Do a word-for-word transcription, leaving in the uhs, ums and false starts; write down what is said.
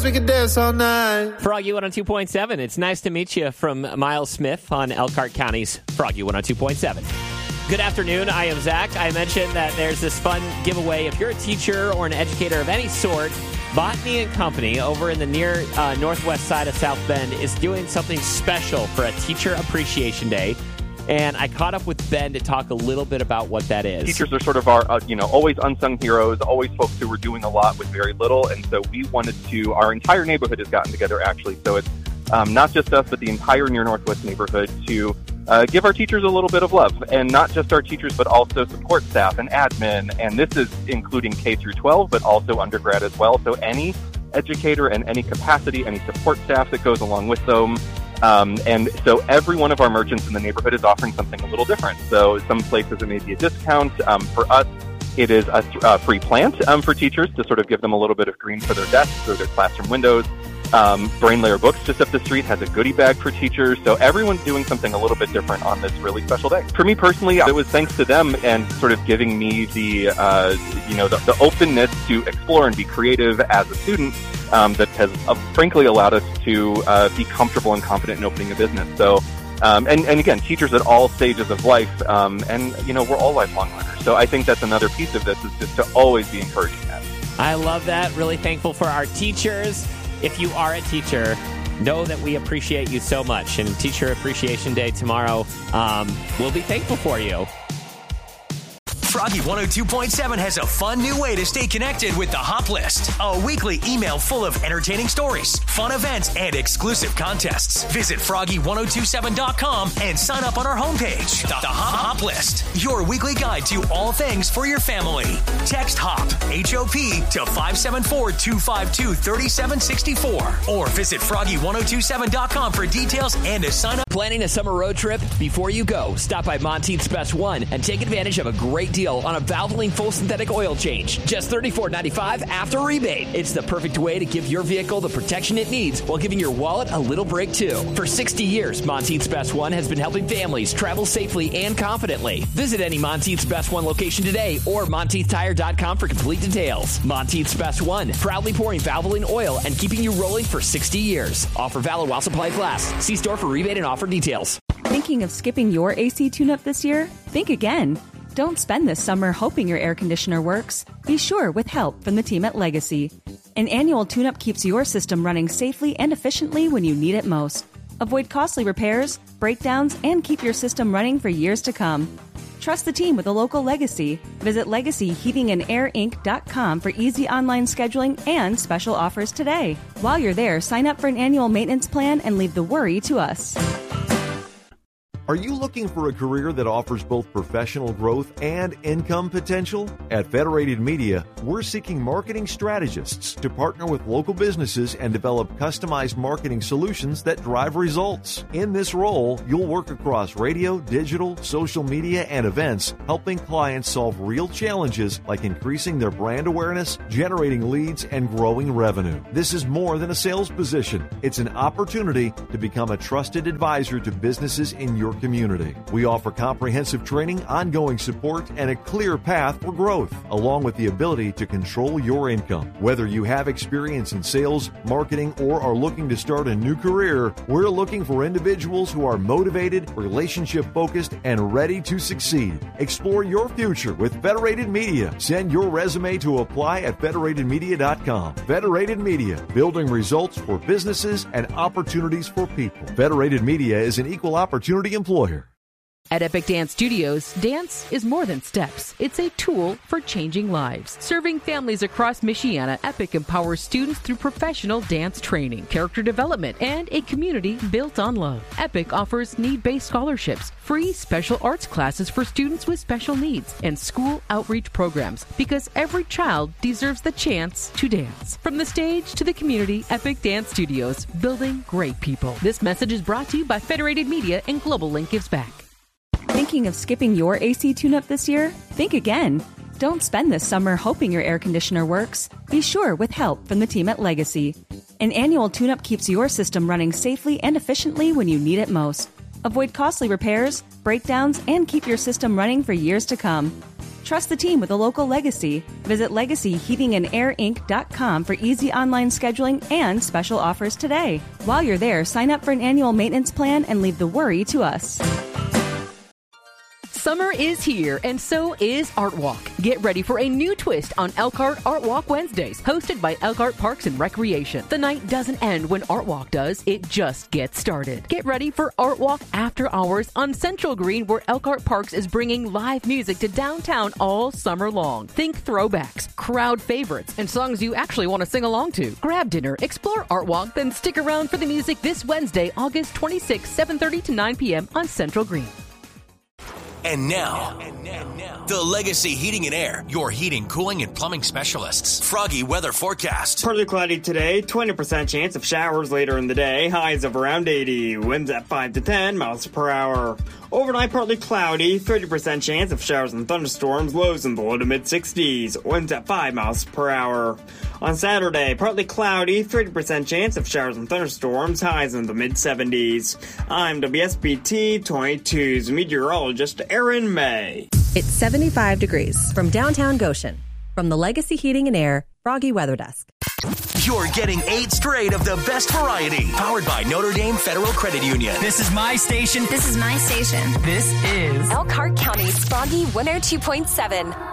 we could dance all night. Froggy one oh two point seven. It's nice to meet you from Miles Smith on Elkhart County's Froggy one oh two point seven. Good afternoon. I am Zach. I mentioned that there's this fun giveaway. If you're a teacher or an educator of any sort, Botany and Company over in the near uh, northwest side of South Bend is doing something special for a Teacher Appreciation Day. And I caught up with Ben to talk a little bit about what that is. Teachers are sort of our, uh, you know, always unsung heroes, always folks who were doing a lot with very little. And so we wanted to, our entire neighborhood has gotten together, actually. So it's um, not just us, but the entire near Northwest neighborhood to uh, give our teachers a little bit of love. And not just our teachers, but also support staff and admin. And this is including K through twelve, but also undergrad as well. So any educator and any capacity, any support staff that goes along with them. Um, and so every one of our merchants in the neighborhood is offering something a little different. So some places it may be a discount. Um, for us, it is a th- uh, free plant um, for teachers to sort of give them a little bit of green for their desks or their classroom windows. Um, Brainlayer Books just up the street has a goodie bag for teachers. So everyone's doing something a little bit different on this really special day. For me personally, it was thanks to them and sort of giving me the, uh, you know, the, the openness to explore and be creative as a student. Um, that has uh, frankly allowed us to uh, be comfortable and confident in opening a business. So, um, and, and again, teachers at all stages of life, um, and, you know, we're all lifelong learners. So I think that's another piece of this is just to always be encouraging that. I love that. Really thankful for our teachers. If you are a teacher, know that we appreciate you so much. And Teacher Appreciation Day tomorrow, um, we'll be thankful for you. Froggy one oh two point seven has a fun new way to stay connected with the Hop List, a weekly email full of entertaining stories, fun events, and exclusive contests. Visit froggy ten twenty-seven dot com and sign up on our homepage. The, the Hop List, your weekly guide to all things for your family. Text HOP, H O P, to five seven four, two five two, three seven six four or visit froggy ten twenty-seven dot com for details and to sign up. Planning a summer road trip? Before you go, stop by Monteith's Best One and take advantage of a great deal on a Valvoline full synthetic oil change. Just thirty-four ninety-five after rebate. It's the perfect way to give your vehicle the protection it needs while giving your wallet a little break too. For sixty years, Monteith's Best One has been helping families travel safely and confidently. Visit any Monteith's Best One location today or monteith tire dot com for complete details. Monteith's Best One, proudly pouring Valvoline oil and keeping you rolling for sixty years. Offer valid while supplies last. See store for rebate and offer details. Thinking of skipping your A C tune-up this year? Think again. Don't spend this summer hoping your air conditioner works. Be sure with help from the team at Legacy. An annual tune-up keeps your system running safely and efficiently when you need it most. Avoid costly repairs, breakdowns, and keep your system running for years to come. Trust the team with a local Legacy. Visit legacy heating and air inc dot com for easy online scheduling and special offers today. While you're there, sign up for an annual maintenance plan and leave the worry to us. Are you looking for a career that offers both professional growth and income potential? At Federated Media, we're seeking marketing strategists to partner with local businesses and develop customized marketing solutions that drive results. In this role, you'll work across radio, digital, social media, and events, helping clients solve real challenges like increasing their brand awareness, generating leads, and growing revenue. This is more than a sales position. It's an opportunity to become a trusted advisor to businesses in your community. We offer comprehensive training, ongoing support, and a clear path for growth, along with the ability to control your income. Whether you have experience in sales, marketing, or are looking to start a new career, we're looking for individuals who are motivated, relationship-focused, and ready to succeed. Explore your future with Federated Media. Send your resume to apply at federated media dot com. Federated Media, building results for businesses and opportunities for people. Federated Media is an equal opportunity employer. At Epic Dance Studios, dance is more than steps. It's a tool for changing lives. Serving families across Michiana, Epic empowers students through professional dance training, character development, and a community built on love. Epic offers need-based scholarships, free special arts classes for students with special needs, and school outreach programs, because every child deserves the chance to dance. From the stage to the community, Epic Dance Studios, building great people. This message is brought to you by Federated Media and Global Link Gives Back. Thinking of skipping your A C tune-up this year? Think again. Don't spend this summer hoping your air conditioner works. Be sure with help from the team at Legacy. An annual tune-up keeps your system running safely and efficiently when you need it most. Avoid costly repairs, breakdowns, and keep your system running for years to come. Trust the team with a local Legacy. Visit legacy heating and air inc dot com for easy online scheduling and special offers today. While you're there, sign up for an annual maintenance plan and leave the worry to us. Summer is here, and so is Art Walk. Get ready for a new twist on Elkhart Art Walk Wednesdays, hosted by Elkhart Parks and Recreation. The night doesn't end when Art Walk does, it just gets started. Get ready for Art Walk After Hours on Central Green, where Elkhart Parks is bringing live music to downtown all summer long. Think throwbacks, crowd favorites, and songs you actually want to sing along to. Grab dinner, explore Art Walk, then stick around for the music this Wednesday, August twenty-sixth, seven thirty to nine p.m. on Central Green. And now, and now, the Legacy Heating and Air, your heating, cooling, and plumbing specialists. Froggy weather forecast. Partly cloudy today, twenty percent chance of showers later in the day, highs of around eighty, winds at five to ten miles per hour. Overnight, partly cloudy, thirty percent chance of showers and thunderstorms, lows in the low to mid sixties, winds at five miles per hour. On Saturday, partly cloudy, thirty percent chance of showers and thunderstorms, highs in the mid seventies. I'm W S B T twenty-two's meteorologist Aaron May. It's seventy-five degrees from downtown Goshen. From the Legacy Heating and Air Froggy Weather Desk. You're getting eight straight of the best variety. Powered by Notre Dame Federal Credit Union. This is my station. This is my station. This is Elkhart County's Froggy one oh two point seven.